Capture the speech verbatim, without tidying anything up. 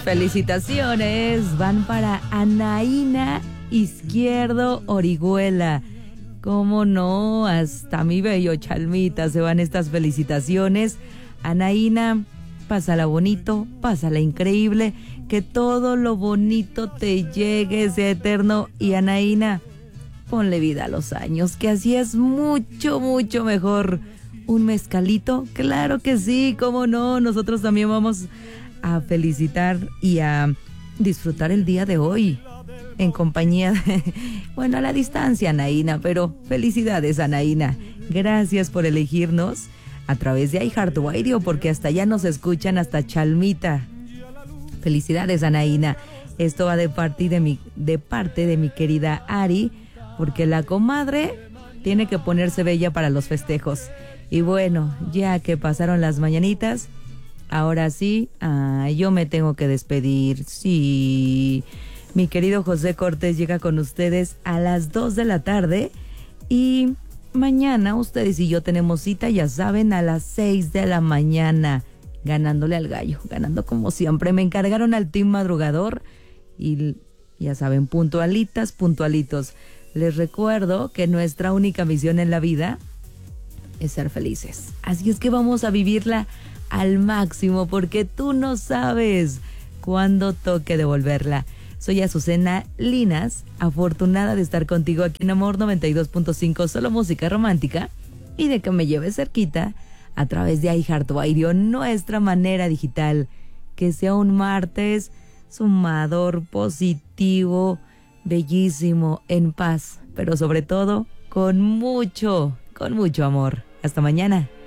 felicitaciones van para Anaína Izquierdo Orihuela. Cómo no, hasta mi bello Chalmita se van estas felicitaciones. Anaína, pásala bonito, pásala increíble, que todo lo bonito te llegue, sea eterno. Y Anaína, ponle vida a los años, que así es mucho, mucho mejor. ¿Un mezcalito? Claro que sí, cómo no, nosotros también vamos a felicitar y a disfrutar el día de hoy en compañía de, bueno, a la distancia, Anaína, pero felicidades, Anaína. Gracias por elegirnos a través de iHeartRadio, porque hasta allá nos escuchan, hasta Chalmita. Felicidades, Anaína. Esto va de parte de mi, de parte de mi querida Ari, porque la comadre tiene que ponerse bella para los festejos. Y bueno, ya que pasaron las mañanitas, ahora sí, ah, yo me tengo que despedir. Sí, mi querido José Cortés llega con ustedes a las dos de la tarde. Y mañana ustedes y yo tenemos cita, ya saben, a las seis de la mañana, ganándole al gallo, ganando como siempre. Me encargaron al team madrugador y ya saben, puntualitas, puntualitos. Les recuerdo que nuestra única misión en la vida es ser felices. Así es que vamos a vivirla al máximo, porque tú no sabes cuándo toque devolverla. Soy Azucena Linas, afortunada de estar contigo aquí en Amor noventa y dos punto cinco, solo música romántica, y de que me lleves cerquita a través de iHeartRadio, nuestra manera digital. Que sea un martes sumador, positivo, bellísimo, en paz, pero sobre todo con mucho, con mucho amor. Hasta mañana.